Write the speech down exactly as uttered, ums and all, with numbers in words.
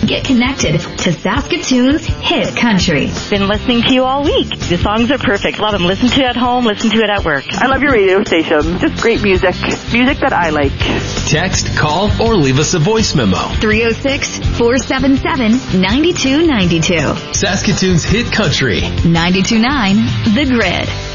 Get connected to Saskatoon's hit country. Been listening to you all week. The songs are perfect. Love them. Listen to it at home. Listen to it at work. I love your radio station. Just great music. Music that I like. Text, call, or leave us a voice memo. three oh six, four seven seven, nine two nine two. Saskatoon's hit country. ninety-two point nine The Grid.